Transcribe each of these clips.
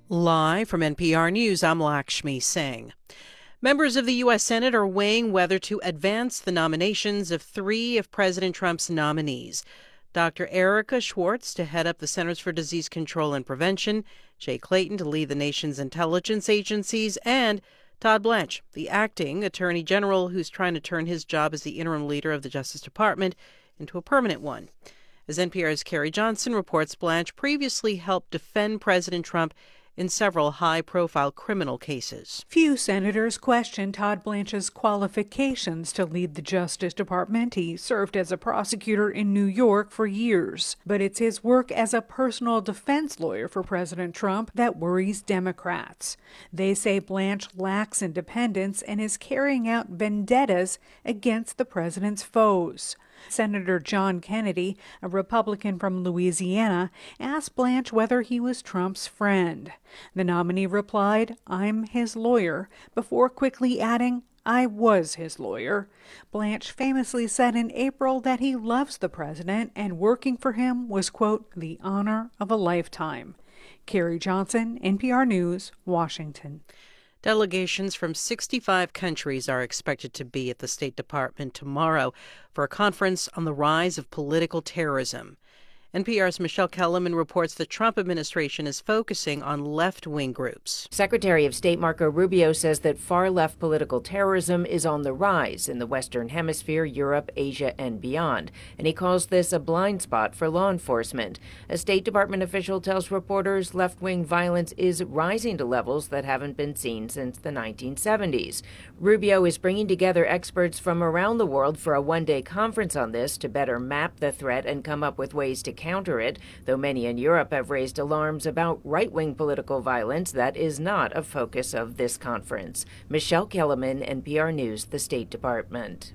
Live from NPR News, I'm Lakshmi Singh. Members of the U.S. Senate are weighing whether to advance the nominations of three of President Trump's nominees. Dr. Erica Schwartz to head up the Centers for Disease Control and Prevention, Jay Clayton to lead the nation's intelligence agencies, and Todd Blanche, the acting attorney general who's trying to turn his job as the interim leader of the Justice Department into a permanent one. As NPR's Carrie Johnson reports, Blanche previously helped defend President Trump in several high-profile criminal cases. Few senators question Todd Blanche's qualifications to lead the Justice Department. He served as a prosecutor in New York for years. But it's his work as a personal defense lawyer for President Trump that worries Democrats. They say Blanche lacks independence and is carrying out vendettas against the president's foes. Senator John Kennedy, a Republican from Louisiana, asked Blanche whether he was Trump's friend. The nominee replied, "I'm his lawyer," before quickly adding, "I was his lawyer." Blanche famously said in April that he loves the president and working for him was, quote, "the honor of a lifetime." Carrie Johnson, NPR News, Washington. Delegations from 65 countries are expected to be at the State Department tomorrow for a conference on the rise of political terrorism. NPR's Michelle Kellerman reports the Trump administration is focusing on left-wing groups. Secretary of State Marco Rubio says that far-left political terrorism is on the rise in the Western Hemisphere, Europe, Asia, and beyond, and he calls this a blind spot for law enforcement. A State Department official tells reporters left-wing violence is rising to levels that haven't been seen since the 1970s. Rubio is bringing together experts from around the world for a one-day conference on this to better map the threat and come up with ways to counter it, though many in Europe have raised alarms about right-wing political violence. That is not a focus of this conference. Michelle Kellerman, NPR News, the State Department.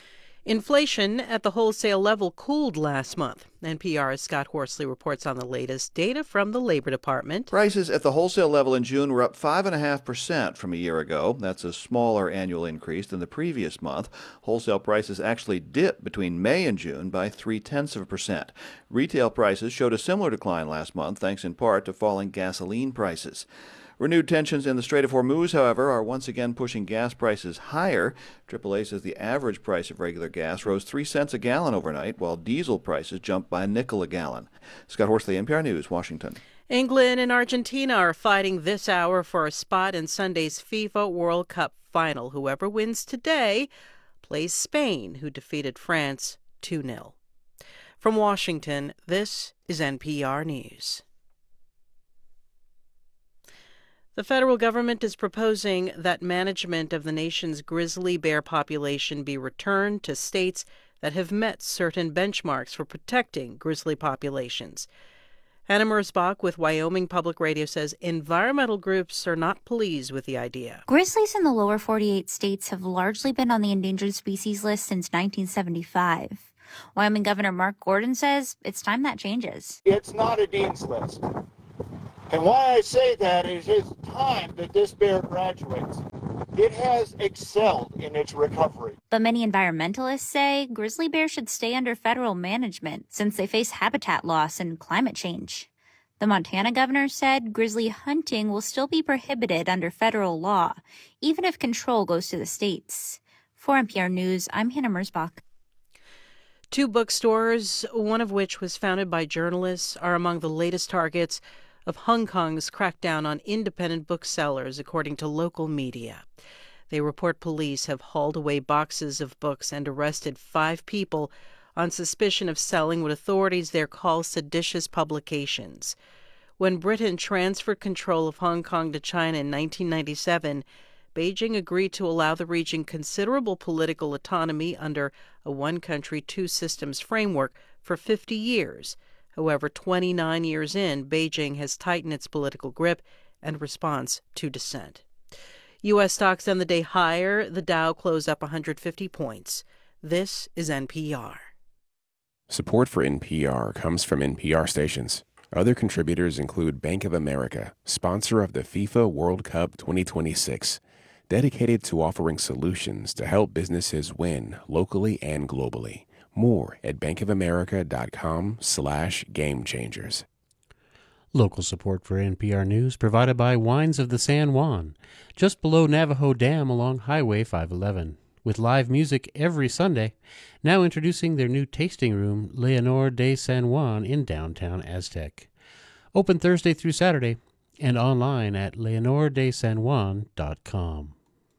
Inflation at the wholesale level cooled last month. NPR's Scott Horsley reports on the latest data from the Labor Department. Prices at the wholesale level in June were up 5.5% from a year ago. That's a smaller annual increase than the previous month. Wholesale prices actually dipped between May and June by 0.3%. Retail prices showed a similar decline last month, thanks in part to falling gasoline prices. Renewed tensions in the Strait of Hormuz, however, are once again pushing gas prices higher. AAA says the average price of regular gas rose 3 cents a gallon overnight, while diesel prices jumped by a nickel a gallon. Scott Horsley, NPR News, Washington. England and Argentina are fighting this hour for a spot in Sunday's FIFA World Cup final. Whoever wins today plays Spain, who defeated France 2-0. From Washington, this is NPR News. The federal government is proposing that management of the nation's grizzly bear population be returned to states that have met certain benchmarks for protecting grizzly populations. Hannah Mersbach with Wyoming Public Radio says environmental groups are not pleased with the idea. Grizzlies in the lower 48 states have largely been on the endangered species list since 1975. Wyoming Governor Mark Gordon says it's time that changes. It's not a dean's list. And why I say that is it's time that this bear graduates. It has excelled in its recovery. But many environmentalists say grizzly bears should stay under federal management since they face habitat loss and climate change. The Montana governor said grizzly hunting will still be prohibited under federal law, even if control goes to the states. For NPR News, I'm Hannah Mersbach. 2 bookstores, one of which was founded by journalists, are among the latest targets of Hong Kong's crackdown on independent booksellers, according to local media. They report police have hauled away boxes of books and arrested 5 people on suspicion of selling what authorities there call seditious publications. When Britain transferred control of Hong Kong to China in 1997, Beijing agreed to allow the region considerable political autonomy under a one-country, two-systems framework for 50 years. However, 29 years in, Beijing has tightened its political grip in response to dissent. U.S. stocks end the day higher. The Dow closed up 150 points. This is NPR. Support for NPR comes from NPR stations. Other contributors include Bank of America, sponsor of the FIFA World Cup 2026, dedicated to offering solutions to help businesses win locally and globally. More at bankofamerica.com/gamechangers. Local support for NPR News provided by Wines of the San Juan, just below Navajo Dam along Highway 511. With live music every Sunday, now introducing their new tasting room, Leonor de San Juan, in downtown Aztec. Open Thursday through Saturday, and online at leonordesanjuan.com.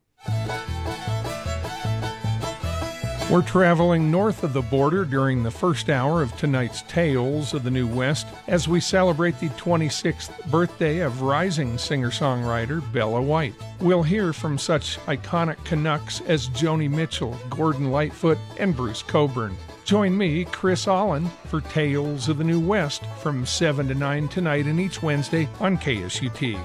We're traveling north of the border during the first hour of tonight's Tales of the New West as we celebrate the 26th birthday of rising singer-songwriter Bella White. We'll hear from such iconic Canucks as Joni Mitchell, Gordon Lightfoot, and Bruce Cockburn. Join me, Chris Allen, for Tales of the New West from 7 to 9 tonight and each Wednesday on KSUT.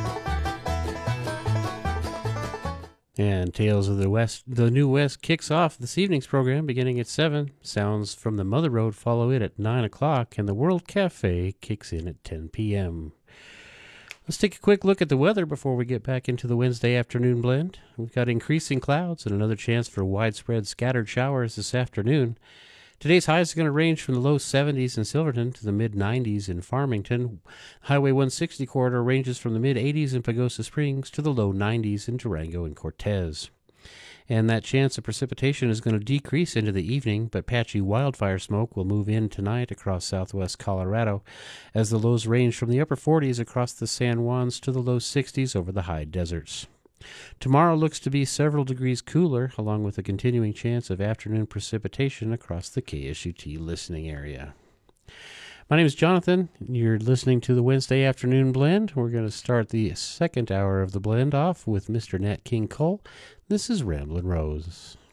And Tales of the New West kicks off this evening's program beginning at 7. Sounds from the Mother Road follow it at 9 o'clock, and the World Cafe kicks in at 10 p.m. Let's take a quick look at the weather before we get back into the Wednesday afternoon blend. We've got increasing clouds and another chance for widespread scattered showers this afternoon. Today's highs are going to range from the low 70s in Silverton to the mid-90s in Farmington. Highway 160 corridor ranges from the mid-80s in Pagosa Springs to the low 90s in Durango and Cortez. And that chance of precipitation is going to decrease into the evening, but patchy wildfire smoke will move in tonight across southwest Colorado as the lows range from the upper 40s across the San Juans to the low 60s over the high deserts. Tomorrow looks to be several degrees cooler, along with a continuing chance of afternoon precipitation across the KSUT listening area. My name is Jonathan. You're listening to the Wednesday Afternoon Blend. We're going to start the second hour of the blend off with Mr. Nat King Cole. This is Ramblin' Rose.